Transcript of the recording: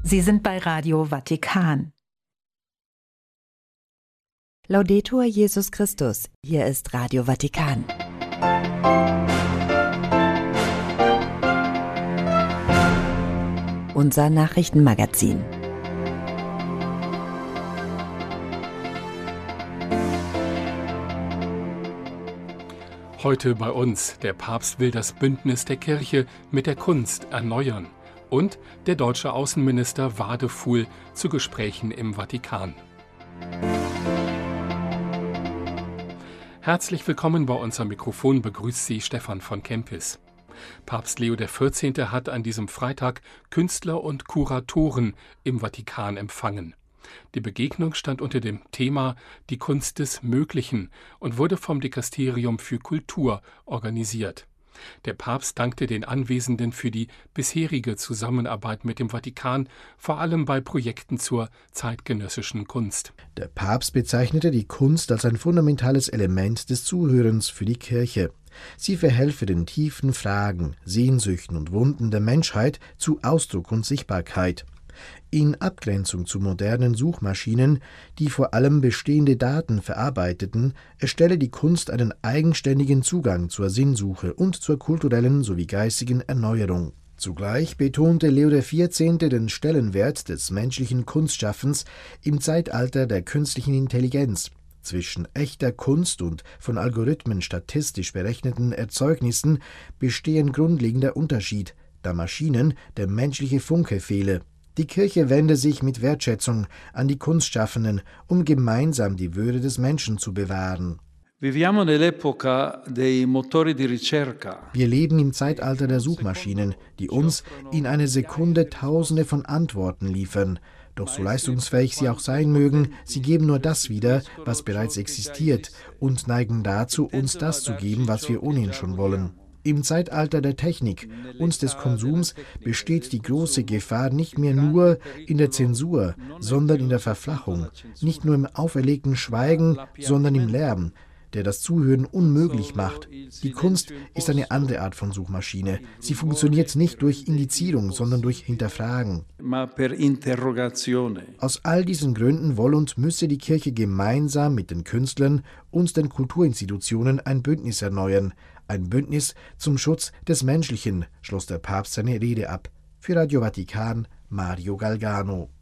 Sie sind bei Radio Vatikan. Laudetur Jesus Christus, hier ist Radio Vatikan. Unser Nachrichtenmagazin. Heute bei uns: Der Papst will das Bündnis der Kirche mit der Kunst erneuern. Und der deutsche Außenminister Wadefuhl zu Gesprächen im Vatikan. Herzlich willkommen, bei uns am Mikrofon begrüßt Sie Stefan von Kempis. Papst Leo XIV. Hat an diesem Freitag Künstler und Kuratoren im Vatikan empfangen. Die Begegnung stand unter dem Thema Die Kunst des Möglichen und wurde vom Dikasterium für Kultur organisiert. Der Papst dankte den Anwesenden für die bisherige Zusammenarbeit mit dem Vatikan, vor allem bei Projekten zur zeitgenössischen Kunst. Der Papst bezeichnete die Kunst als ein fundamentales Element des Zuhörens für die Kirche. Sie verhelfe den tiefen Fragen, Sehnsüchten und Wunden der Menschheit zu Ausdruck und Sichtbarkeit. In Abgrenzung zu modernen Suchmaschinen, die vor allem bestehende Daten verarbeiteten, erstelle die Kunst einen eigenständigen Zugang zur Sinnsuche und zur kulturellen sowie geistigen Erneuerung. Zugleich betonte Leo XIV. Den Stellenwert des menschlichen Kunstschaffens im Zeitalter der künstlichen Intelligenz. Zwischen echter Kunst und von Algorithmen statistisch berechneten Erzeugnissen bestehe ein grundlegender Unterschied, da Maschinen der menschliche Funke fehle. Die Kirche wende sich mit Wertschätzung an die Kunstschaffenden, um gemeinsam die Würde des Menschen zu bewahren. Wir leben im Zeitalter der Suchmaschinen, die uns in einer Sekunde Tausende von Antworten liefern. Doch so leistungsfähig sie auch sein mögen, sie geben nur das wieder, was bereits existiert, und neigen dazu, uns das zu geben, was wir ohnehin schon wollen. Im Zeitalter der Technik und des Konsums besteht die große Gefahr nicht mehr nur in der Zensur, sondern in der Verflachung, nicht nur im auferlegten Schweigen, sondern im Lärm, der das Zuhören unmöglich macht. Die Kunst ist eine andere Art von Suchmaschine. Sie funktioniert nicht durch Indizierung, sondern durch Hinterfragen. Aus all diesen Gründen wolle und müsse die Kirche gemeinsam mit den Künstlern und den Kulturinstitutionen ein Bündnis erneuern. Ein Bündnis zum Schutz des Menschlichen, schloss der Papst seine Rede ab. Für Radio Vatikan, Mario Galgano.